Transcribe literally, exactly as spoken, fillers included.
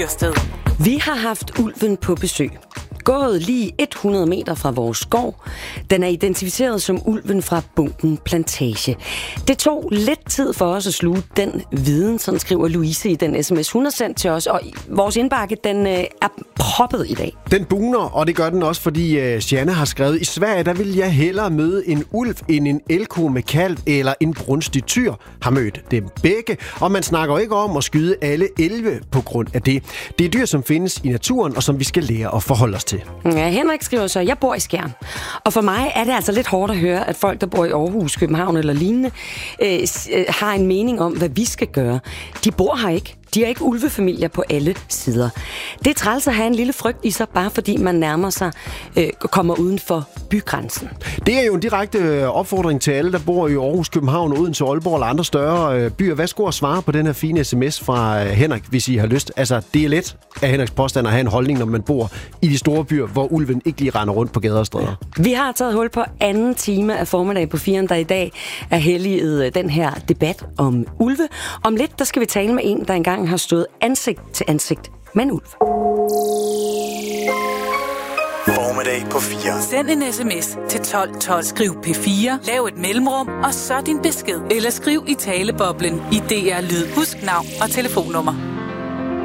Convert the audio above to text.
Vi har haft ulven på besøg. Gået lige hundrede meter fra vores skov. Den er identificeret som ulven fra Bunken Plantage. Det tog lidt tid for os at sluge den viden, sådan skriver Louise i den sms, hun har sendt til os. Og vores indbakke, den øh, er proppet i dag. Den bugner, og det gør den også, fordi øh, Janne har skrevet, i Sverige, der vil jeg hellere møde en ulv end en elko med kalv eller en brunstig tyr. Har mødt dem begge, og man snakker ikke om at skyde alle elve på grund af det. Det er dyr, som findes i naturen, og som vi skal lære at forholde os til. Ja, Henrik skriver så, jeg bor i Skjern. Og for mig er det altså lidt hårdt at høre, at folk, der bor i Aarhus, København eller lignende, øh, har en mening om, hvad vi skal gøre. De bor her ikke. De er ikke ulvefamilier på alle sider. Det er træls at have en lille frygt i sig, bare fordi man nærmer sig, øh, kommer uden for bygrænsen. Det er jo en direkte opfordring til alle, der bor i Aarhus, København, Odense, Aalborg eller andre større øh, byer. Hvad skulle jeg svare på den her fine sms fra øh, Henrik, hvis I har lyst? Altså, det er let af Henriks påstand at have en holdning, når man bor i de store byer, hvor ulven ikke lige render rundt på gader og stræder. Vi har taget hul på anden time af formiddag på firen, der i dag er helliget den her debat om ulve. Om lidt, der skal vi tale med en, der engang har stået ansigt til ansigt med en ulv. Formiddag på fire. Send en sms til tolv tolv. Skriv P fire, lav et mellemrum, og så din besked. Eller skriv i taleboblen i D R Lyd. Husk navn og telefonnummer.